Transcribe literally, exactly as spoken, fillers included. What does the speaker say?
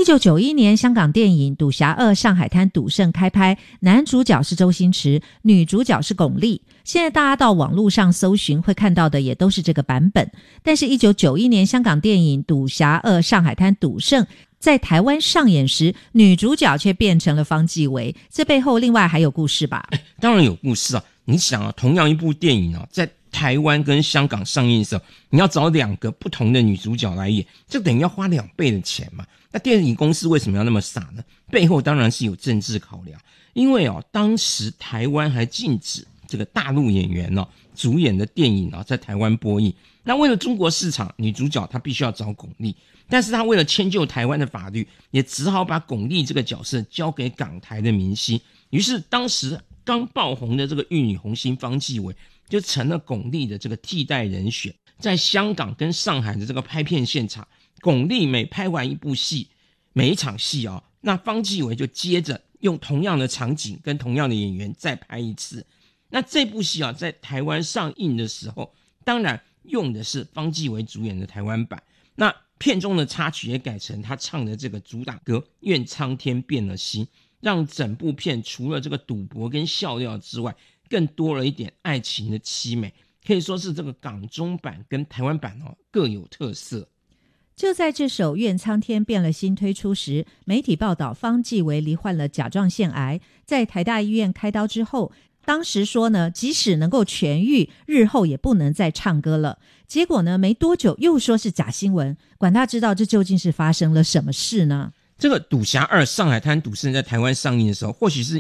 九九一年香港电影《赌侠二上海滩赌圣》开拍，男主角是周星驰，女主角是巩俐。现在大家到网络上搜寻会看到的也都是这个版本，但是一九九一年香港电影《赌侠二上海滩赌圣》在台湾上演时，女主角却变成了方季韦，这背后另外还有故事吧？ 当然有故事啊！你想啊，同样一部电影啊，在台湾跟香港上映的时候，你要找两个不同的女主角来演，这等于要花两倍的钱嘛。那电影公司为什么要那么傻呢？背后当然是有政治考量，因为哦，当时台湾还禁止这个大陆演员哦主演的电影啊在台湾播映。那为了中国市场，女主角她必须要找巩俐，但是她为了迁就台湾的法律，也只好把巩俐这个角色交给港台的明星。于是当时刚爆红的这个玉女红星方季韦就成了巩俐的这个替代人选。在香港跟上海的这个拍片现场，巩俐每拍完一部戏，每一场戏啊、哦，那方季韦就接着用同样的场景跟同样的演员再拍一次。那这部戏啊，在台湾上映的时候，当然用的是方季韦主演的台湾版。那片中的插曲也改成他唱的这个主打歌《愿苍天变了心》，让整部片除了这个赌博跟笑料之外，更多了一点爱情的凄美，可以说是这个港中版跟台湾版哦各有特色。 就在这首《愿苍天变了心》推出时，媒体报道方季韦罹患了甲状腺癌，在台大医院开刀之后，当时说呢，即使能够痊愈，日后也不能再唱歌了。结果呢，没多久又说是假新闻，管他知道这究竟是发生了什么事呢？ 这个《赌侠二上海滩赌圣》在台湾上映的时候，或许是